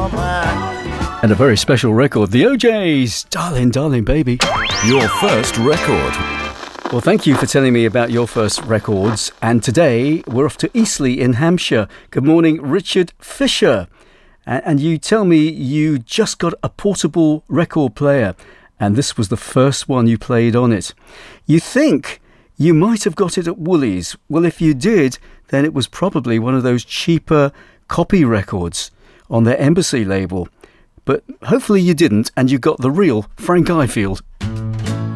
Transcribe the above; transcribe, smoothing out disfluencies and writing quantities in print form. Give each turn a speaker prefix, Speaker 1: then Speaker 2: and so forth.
Speaker 1: And a very special record, the OJs, Darling, Darling Baby.
Speaker 2: Your first record.
Speaker 1: Well, thank you for telling me about your first records. And today we're off to Eastleigh in Hampshire. Good morning, Richard Fisher. And you tell me you just got a portable record player, and this was the first one you played on it. You think you might have got it at Woolies. Well, if you did, then it was probably one of those cheaper copy records on their Embassy label. But hopefully you didn't, and you got the real Frank Ifield